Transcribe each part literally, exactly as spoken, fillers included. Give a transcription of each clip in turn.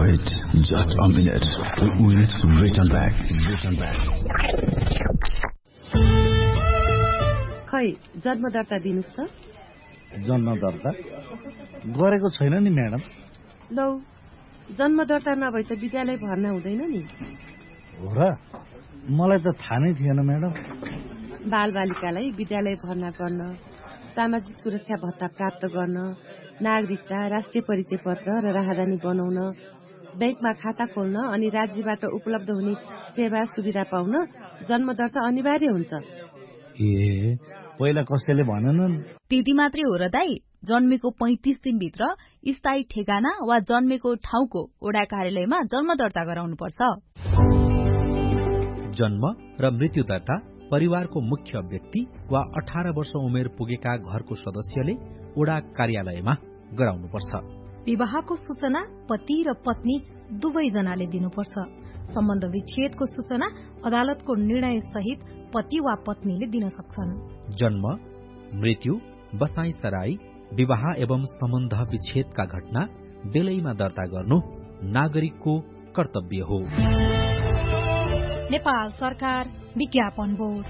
Wait just a minute. We will return back. Return back. खै जन्म दर्ता दिनुस् त। जन्म दर्ता गरेको छैन नि म्याडम। लौ जन्म दर्ता नभए त विद्यालय भर्ना हुँदैन नि। हो र? मलाई त थाहा नै थिएन म्याडम। बालबालिकालाई विद्यालय भर्ना गर्न, सामाजिक सुरक्षा भत्ता प्राप्त गर्न, नागरिकता, राष्ट्रिय परिचय पत्र र राहदानी बनाउन, बैंकमा खाता खोल्न अनि राज्यबाट उपलब्ध हुने सेवा सुविधा पाउन जन्म दर्ता अनिवार्य हुन्छ। ए पहिला कसैले भनेनन्? त्यति मात्रै हो र दाई? जन्मेको पैंतिस दिनभित्र स्थायी ठेगाना वा जन्मेको ठाउँको ओडा कार्यालयमा जन्म दर्ता गराउनु पर्छ। जन्म र मृत्यु दर्ता परिवारको मुख्य व्यक्ति वा अठार वर्ष उमेर पुगेका घरको सदस्यले ओडा कार्यालयमा गराउनुपर्छ। विवाहको सूचना पति र पत्नी दुवैजनाले दिनुपर्छ। सम्बन्ध विच्छेदको सूचना अदालतको निर्णय सहित पति वा पत्नीले दिन सक्छन्। जन्म, मृत्यु, बसाई सराई, विवाह एवं सम्बन्ध विच्छेदका घटना बेलैमा दर्ता गर्नु नागरिकको कर्तव्य हो। नेपाल सरकार विज्ञापन बोर्ड।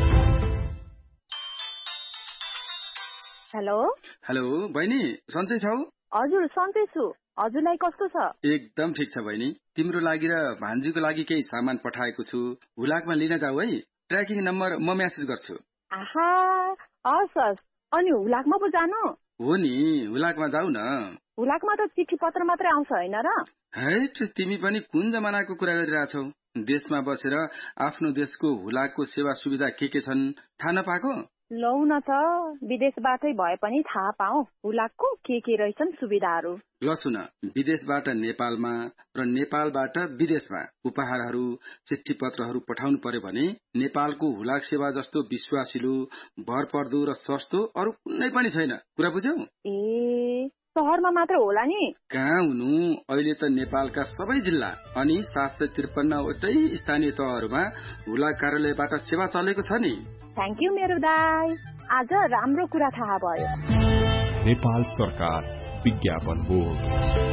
हेलो हेलो बहिनी, सन्चै छौ? हजुर सन्चै छु। हजुरलाई कस्तो छ? एकदम ठिक छ बहिनी। तिम्रो लागि र भान्जीको लागि केही सामान पठाएको छु, हुलाकमा लिन जाऊ है। ट्र्याकिङ नम्बर म मेसेज गर्छु। आहा हस् हस्। अनि हुलाकमा पो जानु? हो नि, हुलाकमा जाऊ न। हुलाकमा त चिठी पत्र मात्रै आउँछ होइन र? हैट, तिमी पनि कुन जमानाको कुरा गरिरहेछौ? देशमा बसेर आफ्नो देशको हुलाकको सेवा सुविधा के के छन् थाहा नपाएको? लौ न त, विदेशबाटै भए पनि थाहा पाऊ हुलाकको के के रहेछन् सुविधाहरू। ल सुन, विदेशबाट नेपालमा र नेपालबाट विदेशमा उपहारहरू, चिठी पत्रहरू पठाउनु पर्यो भने नेपालको हुलाक सेवा जस्तो विश्वासिलो, भरपर्दो र सस्तो अरू कुनै पनि छैन। कुरा बुझ्यौ? ए शहरमा मात्र होला नि? कहाँ हुनु, अहिले त नेपालका सबै जिल्ला अनि सात सय त्रिपन्नवटै स्थानीय तहहरूमा हुलाक कार्यालयबाट सेवा चलेको छ नि। थ्याङ्क यू मेरो दाई, आज राम्रो कुरा थाहा भयो। नेपाल सरकार विज्ञापन बोर्ड।